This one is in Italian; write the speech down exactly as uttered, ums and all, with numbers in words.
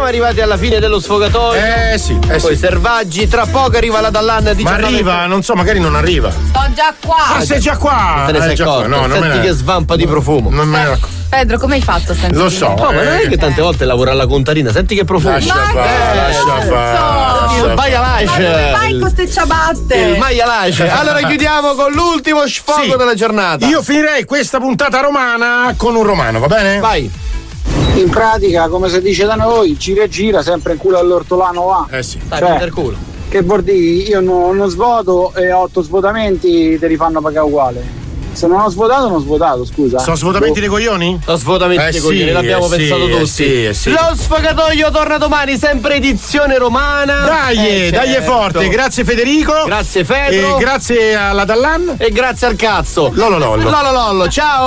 siamo arrivati alla fine dello sfogatoio. Eh sì, eh Poi sì. Servaggi, tra poco arriva la Dallan di Ma arriva, non so, magari non arriva. Sto già qua. Ah, sei già qua! Non te ne Ah, sei già qua. accorto? No, non me Senti ne... che svampa di profumo. Non me ne... Pedro, come hai fatto a sentire? Lo so. No, ma non è che tante volte lavora alla contarina, senti che profumo. Lascia fare, lascia fare. Il Maialash. Vai con queste ciabatte. Il Maialash. Allora chiudiamo con l'ultimo sfogo Sì. della giornata. Io finirei questa puntata romana con un romano, va bene? Vai. In pratica, come si dice da noi, gira e gira, sempre in culo all'ortolano va. Eh sì. Dai, Cioè, per culo. Che vuol dire? Io non, non svuoto e otto svuotamenti te li fanno pagare uguale. Se non ho svuotato, non ho svuotato, scusa. Sono svuotamenti dei coglioni? Lo svuotamento Eh dei sì, coglioni, l'abbiamo eh pensato sì, eh tutti. sì, eh sì. Lo sfogatoio torna domani, sempre edizione romana. Dai, Eh, dai certo. forte, grazie Federico. Grazie Fedro. E grazie alla Dallan. E grazie al cazzo. Lolo lollo. Lolo lollo, ciao.